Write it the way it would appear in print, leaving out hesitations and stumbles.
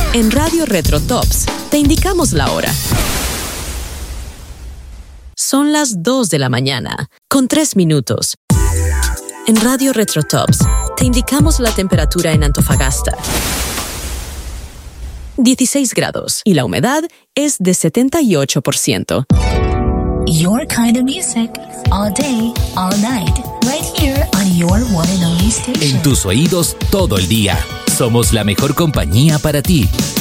En Radio Retro Tops te indicamos la hora. Son las 2 de la mañana, con 3 minutos. En Radio Retro Tops te indicamos la temperatura en Antofagasta. 16 grados y la humedad es de 78%. Your kind of music, all day, all night, right here on your one and only station. En tus oídos todo el día. Somos la mejor compañía para ti.